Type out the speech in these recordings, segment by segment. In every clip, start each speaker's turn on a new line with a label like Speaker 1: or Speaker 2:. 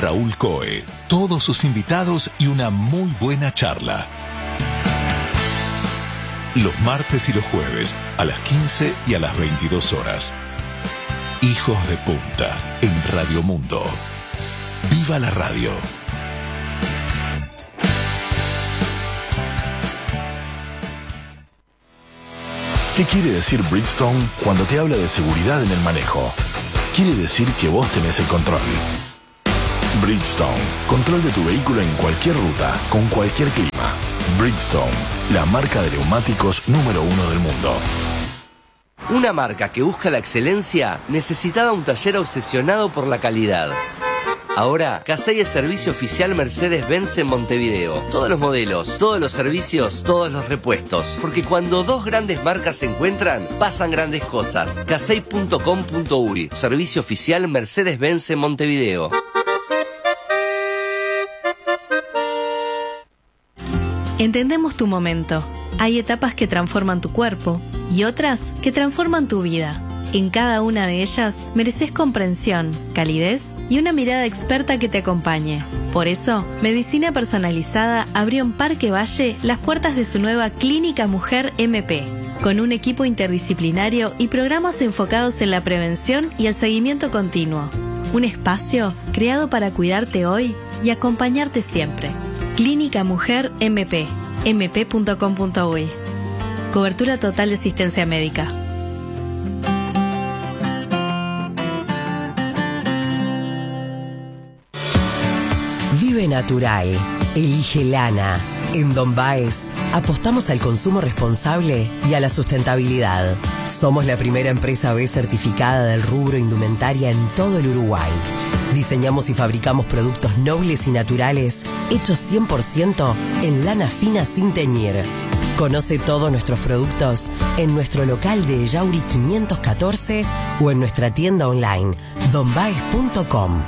Speaker 1: Raúl Coe, todos sus invitados y una muy buena charla. Los martes y los jueves, a las 15 y a las 22 horas. Hijos de Punta, en Radio Mundo. ¡Viva la radio!
Speaker 2: ¿Qué quiere decir Bridgestone cuando te habla de seguridad en el manejo? Quiere decir que vos tenés el control. Bridgestone, control de tu vehículo en cualquier ruta, con cualquier clima. Bridgestone, la marca de neumáticos número 1 del mundo.
Speaker 3: Una marca que busca la excelencia necesitaba un taller obsesionado por la calidad. Ahora, Casey es servicio oficial Mercedes-Benz en Montevideo. Todos los modelos, todos los servicios, todos los repuestos. Porque cuando dos grandes marcas se encuentran, pasan grandes cosas. Casey.com.uy, servicio oficial Mercedes-Benz en Montevideo.
Speaker 4: Entendemos tu momento. Hay etapas que transforman tu cuerpo y otras que transforman tu vida. En cada una de ellas mereces comprensión, calidez y una mirada experta que te acompañe. Por eso, Medicina Personalizada abrió en Parque Valle las puertas de su nueva Clínica Mujer MP, con un equipo interdisciplinario y programas enfocados en la prevención y el seguimiento continuo. Un espacio creado para cuidarte hoy y acompañarte siempre. Clínica Mujer MP, mp.com.uy. Cobertura total de asistencia médica.
Speaker 5: Vive natural. Elige lana. En Don Baez apostamos al consumo responsable y a la sustentabilidad. Somos la primera empresa B certificada del rubro indumentaria en todo el Uruguay. Diseñamos y fabricamos productos nobles y naturales hechos 100% en lana fina sin teñir. Conoce todos nuestros productos en nuestro local de Yauri 514 o en nuestra tienda online donbaez.com.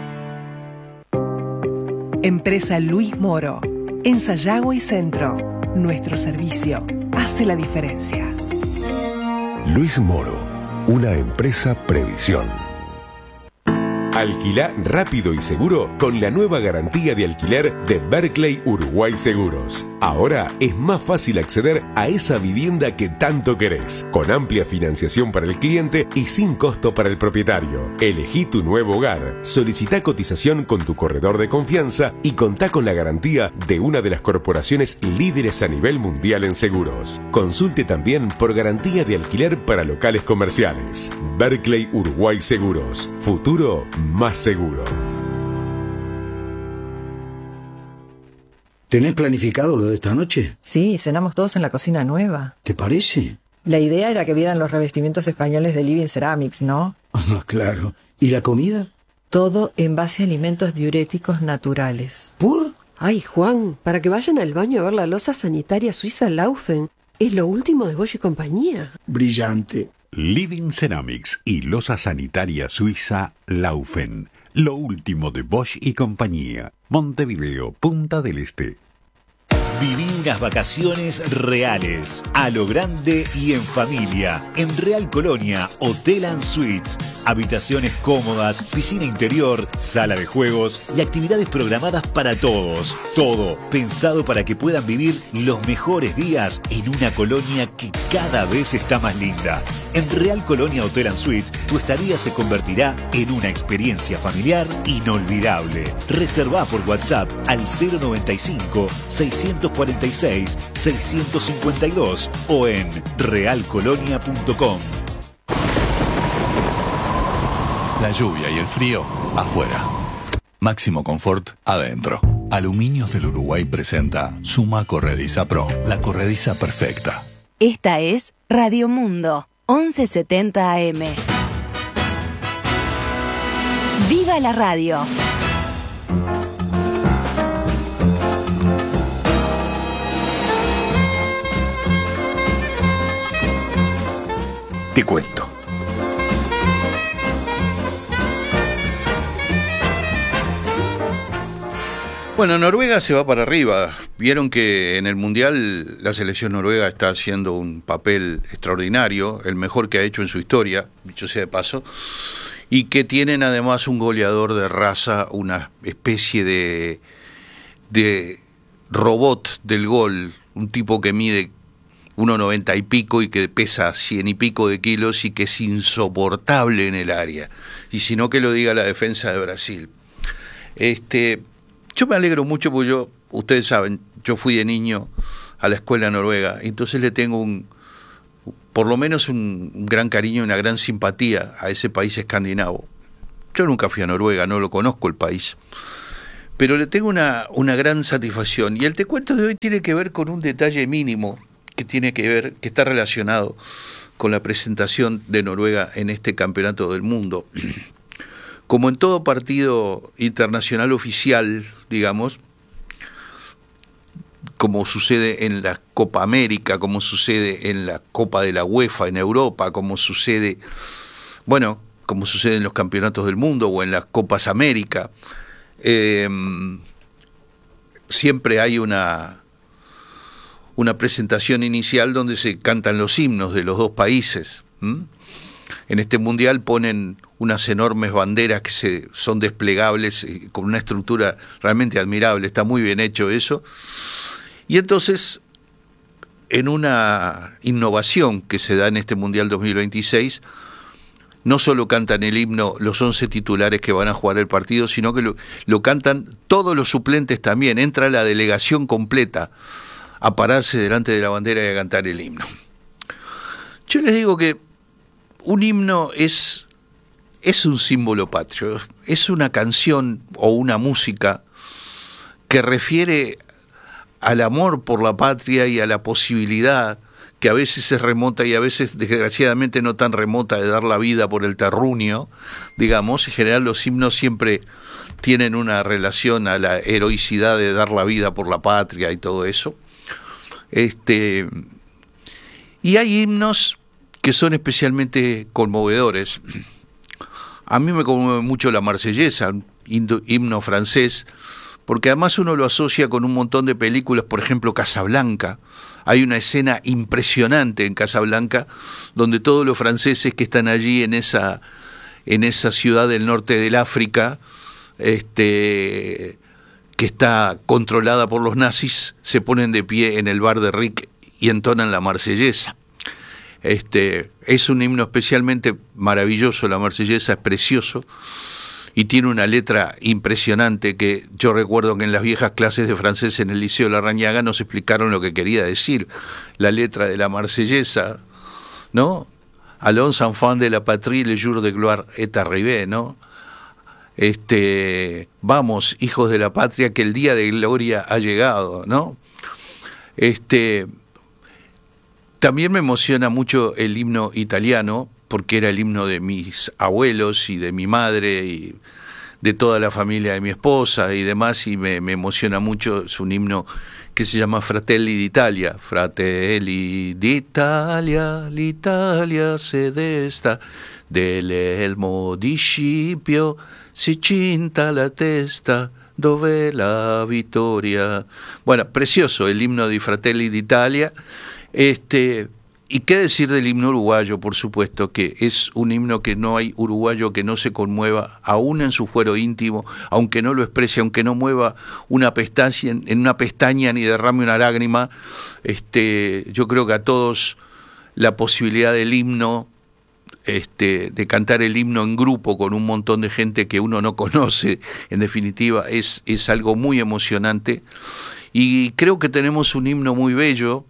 Speaker 6: Empresa Luis Moro, en Sayago y Centro. Nuestro servicio hace la diferencia.
Speaker 7: Luis Moro, una empresa Previsión.
Speaker 8: Alquilá rápido y seguro con la nueva garantía de alquiler de Berkeley Uruguay Seguros. Ahora es más fácil acceder a esa vivienda que tanto querés, con amplia financiación para el cliente y sin costo para el propietario. Elegí tu nuevo hogar, solicitá cotización con tu corredor de confianza y contá con la garantía de una de las corporaciones líderes a nivel mundial en seguros. Consulte también por garantía de alquiler para locales comerciales. Berkeley Uruguay Seguros. Futuro más seguro.
Speaker 9: ¿Tenés planificado lo de esta noche?
Speaker 10: Sí, cenamos todos en la cocina nueva.
Speaker 9: ¿Te parece?
Speaker 10: La idea era que vieran los revestimientos españoles de Living Ceramics, ¿no?
Speaker 9: Ah, claro. ¿Y la comida?
Speaker 10: Todo en base a alimentos diuréticos naturales.
Speaker 9: ¿Por?
Speaker 11: Ay, Juan, para que vayan al baño a ver la loza sanitaria suiza Laufen. Es lo último de Bosch y compañía.
Speaker 9: Brillante.
Speaker 12: Living Ceramics y loza sanitaria suiza Laufen. Lo último de Bosch y compañía. Montevideo, Punta del Este.
Speaker 13: Viví unas vacaciones reales, a lo grande y en familia. En Real Colonia, Hotel & Suites. Habitaciones cómodas, piscina interior, sala de juegos y actividades programadas para todos. Todo pensado para que puedan vivir los mejores días en una colonia que cada vez está más linda. En Real Colonia Hotel & Suites, tu estadía se convertirá en una experiencia familiar inolvidable. Reservá por WhatsApp al 095-646-652 o en realcolonia.com.
Speaker 14: La lluvia y el frío afuera. Máximo confort adentro. Aluminios del Uruguay presenta Suma Corrediza Pro, la corrediza perfecta.
Speaker 15: Esta es Radio Mundo, 1170 AM. ¡Viva la radio!
Speaker 13: Te cuento.
Speaker 16: Bueno, Noruega se va para arriba. Vieron que en el Mundial la selección noruega está haciendo un papel extraordinario, el mejor que ha hecho en su historia, dicho sea de paso. y que tienen además un goleador de raza, una especie de robot del gol, un tipo que mide 1,90 y pico y que pesa 100 y pico de kilos y que es insoportable en el área. Y si no, que lo diga la defensa de Brasil. Yo me alegro mucho porque ustedes saben, yo fui de niño a la escuela noruega, entonces le tengo por lo menos un gran cariño y una gran simpatía a ese país escandinavo. Yo nunca fui a Noruega, no lo conozco el país, pero le tengo una gran satisfacción. Y el te cuento de hoy tiene que ver con un detalle mínimo que está relacionado con la presentación de Noruega en este campeonato del mundo. Como en todo partido internacional oficial, digamos, como sucede en la Copa América, como sucede en la Copa de la UEFA en Europa, como sucede en los campeonatos del mundo o en las Copas América, siempre hay una presentación inicial donde se cantan los himnos de los dos países. En este mundial ponen unas enormes banderas que son desplegables con una estructura realmente admirable, está muy bien hecho eso. Y entonces, en una innovación que se da en este Mundial 2026, no solo cantan el himno los 11 titulares que van a jugar el partido, sino que lo cantan todos los suplentes también. Entra la delegación completa a pararse delante de la bandera y a cantar el himno. Yo les digo que un himno es un símbolo patrio, es una canción o una música que refiere al amor por la patria y a la posibilidad, que a veces es remota y a veces desgraciadamente no tan remota, de dar la vida por el terruño, digamos. En general los himnos siempre tienen una relación a la heroicidad de dar la vida por la patria y todo eso. Y hay himnos que son especialmente conmovedores. A mí me conmueve mucho la Marsellesa, un himno francés, porque además uno lo asocia con un montón de películas, por ejemplo Casablanca. Hay una escena impresionante en Casablanca donde todos los franceses que están allí en esa ciudad del norte del África, que está controlada por los nazis, se ponen de pie en el bar de Rick y entonan la Marsellesa. Es un himno especialmente maravilloso, la Marsellesa es precioso y tiene una letra impresionante que yo recuerdo que en las viejas clases de francés en el Liceo Larrañaga nos explicaron lo que quería decir la letra de la Marsellesa, ¿no? Allons enfants de la patrie, le jour de gloire est arrivé, ¿no? Vamos, hijos de la patria, que el día de gloria ha llegado, ¿no? También me emociona mucho el himno italiano, porque era el himno de mis abuelos y de mi madre y de toda la familia de mi esposa y demás, y me emociona mucho. Es un himno que se llama Fratelli d'Italia. Fratelli d'Italia, l'Italia se desta, dell'elmo di Scipio si cinta la testa, dove la vittoria. Bueno, precioso el himno de Fratelli d'Italia. Y qué decir del himno uruguayo, por supuesto, que es un himno que no hay uruguayo que no se conmueva, aún en su fuero íntimo, aunque no lo exprese, aunque no mueva una pestaña ni derrame una lágrima. Yo creo que a todos la posibilidad del himno, de cantar el himno en grupo con un montón de gente que uno no conoce, en definitiva, es algo muy emocionante. Y creo que tenemos un himno muy bello,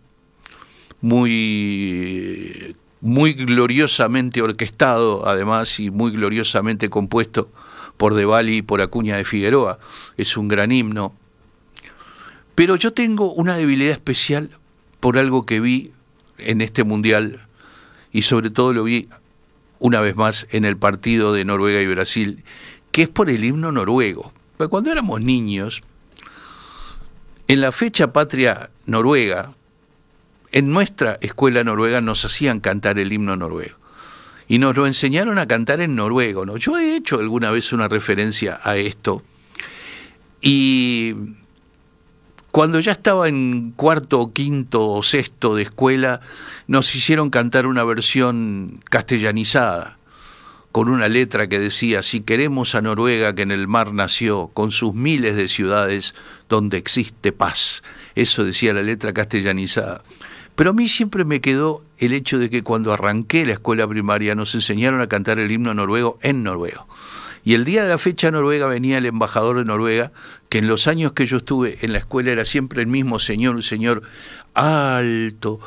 Speaker 16: muy gloriosamente orquestado además y muy gloriosamente compuesto por De Valli y por Acuña de Figueroa. Es un gran himno. Pero yo tengo una debilidad especial por algo que vi en este mundial, y sobre todo lo vi una vez más en el partido de Noruega y Brasil, que es por el himno noruego. Porque cuando éramos niños, en la fecha patria noruega, en nuestra escuela noruega nos hacían cantar el himno noruego y nos lo enseñaron a cantar en noruego, ¿no? Yo he hecho alguna vez una referencia a esto, y cuando ya estaba en cuarto, quinto o sexto de escuela nos hicieron cantar una versión castellanizada, con una letra que decía: si queremos a Noruega que en el mar nació, con sus miles de ciudades donde existe paz. Eso decía la letra castellanizada. Pero a mí siempre me quedó el hecho de que cuando arranqué la escuela primaria nos enseñaron a cantar el himno noruego en noruego. Y el día de la fecha noruega venía el embajador de Noruega, que en los años que yo estuve en la escuela era siempre el mismo señor, un señor alto,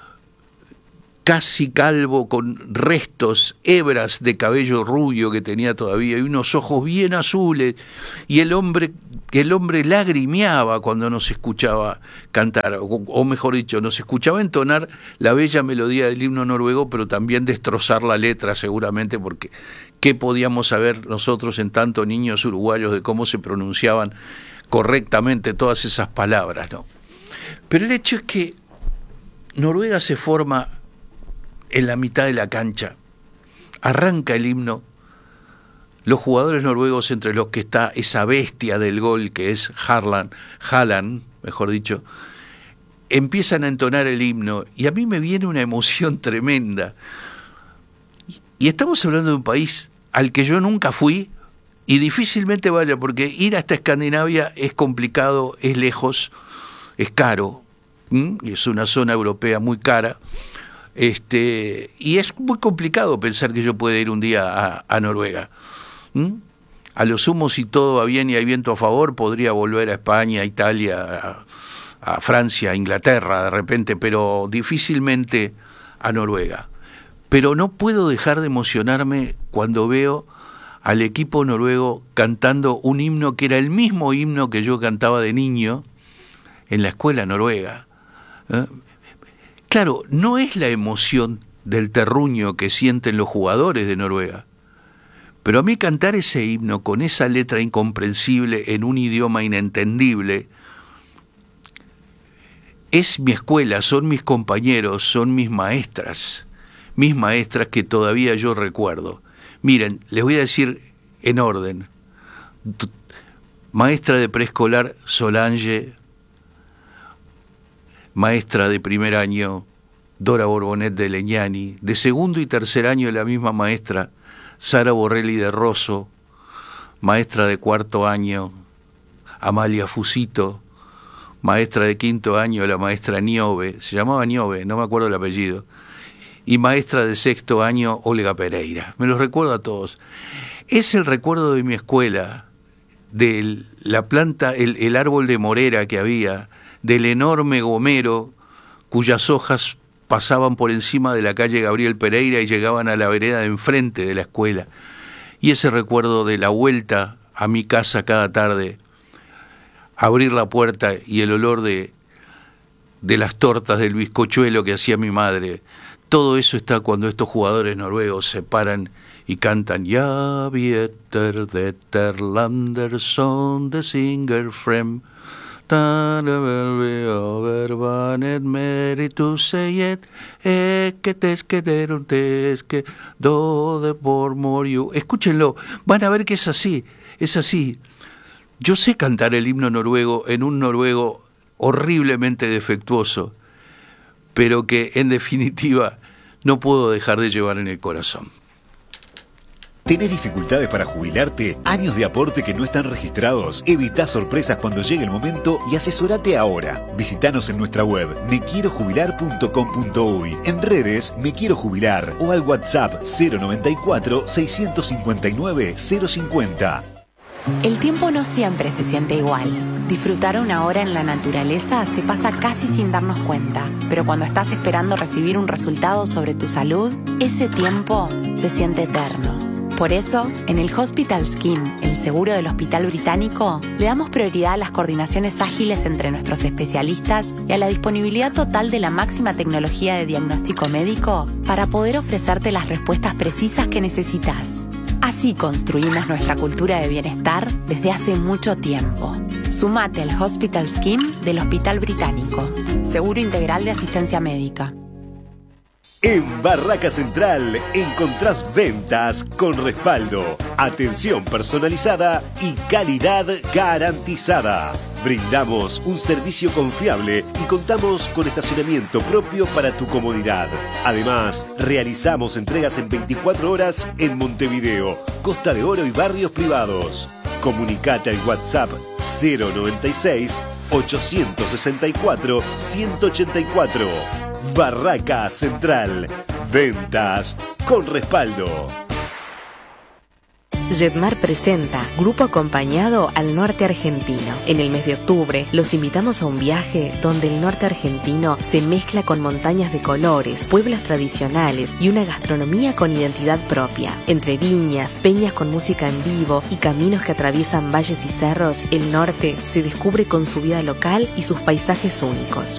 Speaker 16: casi calvo, con restos, hebras de cabello rubio que tenía todavía y unos ojos bien azules, y el hombre lagrimeaba cuando nos escuchaba cantar, o mejor dicho, nos escuchaba entonar la bella melodía del himno noruego, pero también destrozar la letra seguramente, porque ¿qué podíamos saber nosotros en tantos niños uruguayos de cómo se pronunciaban correctamente todas esas palabras, ¿no? Pero el hecho es que Noruega se forma en la mitad de la cancha, arranca el himno, los jugadores noruegos, entre los que está esa bestia del gol que es Haaland, mejor dicho, empiezan a entonar el himno y a mí me viene una emoción tremenda. Y estamos hablando de un país al que yo nunca fui y difícilmente vaya, porque ir hasta Escandinavia es complicado, es lejos, es caro, y es una zona europea muy cara. Y es muy complicado pensar que yo pueda ir un día a Noruega. A lo sumo, si todo va bien y hay viento a favor, podría volver a España, a Italia, a Francia, a Inglaterra de repente, pero difícilmente a Noruega. Pero no puedo dejar de emocionarme cuando veo al equipo noruego cantando un himno que era el mismo himno que yo cantaba de niño en la escuela noruega. Claro, no es la emoción del terruño que sienten los jugadores de Noruega, pero a mí cantar ese himno con esa letra incomprensible en un idioma inentendible es mi escuela, son mis compañeros, son mis maestras que todavía yo recuerdo. Miren, les voy a decir en orden: maestra de preescolar Solange, maestra de primer año Dora Borbonet de Leñani, de segundo y tercer año la misma maestra Sara Borrelli de Rosso, maestra de cuarto año Amalia Fusito, maestra de quinto año la maestra Niove, se llamaba Niove, no me acuerdo el apellido, y maestra de sexto año Olga Pereira. Me los recuerdo a todos. Es el recuerdo de mi escuela, de la planta, el árbol de morera que había, del enorme gomero cuyas hojas pasaban por encima de la calle Gabriel Pereira y llegaban a la vereda de enfrente de la escuela. Y ese recuerdo de la vuelta a mi casa cada tarde, abrir la puerta y el olor de las tortas del bizcochuelo que hacía mi madre. Todo eso está cuando estos jugadores noruegos se paran y cantan "Ja vieter detter lander son de singer frem". Escúchenlo, van a ver que es así, es así. Yo sé cantar el himno noruego en un noruego horriblemente defectuoso, pero que en definitiva no puedo dejar de llevar en el corazón.
Speaker 13: ¿Tenés dificultades para jubilarte? ¿Años de aporte que no están registrados? Evitá sorpresas cuando llegue el momento y asesorate ahora. Visítanos en nuestra web mequierojubilar.com.uy, en redes Me Quiero Jubilar o al WhatsApp 094 659 050.
Speaker 15: El tiempo no siempre se siente igual. Disfrutar una hora en la naturaleza se pasa casi sin darnos cuenta, pero cuando estás esperando recibir un resultado sobre tu salud, ese tiempo se siente eterno. Por eso, en el Hospital Skin, el seguro del Hospital Británico, le damos prioridad a las coordinaciones ágiles entre nuestros especialistas y a la disponibilidad total de la máxima tecnología de diagnóstico médico para poder ofrecerte las respuestas precisas que necesitas. Así construimos nuestra cultura de bienestar desde hace mucho tiempo. Sumate al Hospital Skin del Hospital Británico. Seguro integral de asistencia médica.
Speaker 13: En Barraca Central encontrás ventas con respaldo, atención personalizada y calidad garantizada. Brindamos un servicio confiable y contamos con estacionamiento propio para tu comodidad. Además, realizamos entregas en 24 horas en Montevideo, Costa de Oro y barrios privados. Comunicate al WhatsApp 096 864 184. Barraca Central. Ventas con respaldo.
Speaker 15: Jetmar presenta Grupo Acompañado al Norte Argentino. En el mes de octubre los invitamos a un viaje donde el norte argentino se mezcla con montañas de colores, pueblos tradicionales y una gastronomía con identidad propia. Entre viñas, peñas con música en vivo y caminos que atraviesan valles y cerros, el norte se descubre con su vida local y sus paisajes únicos.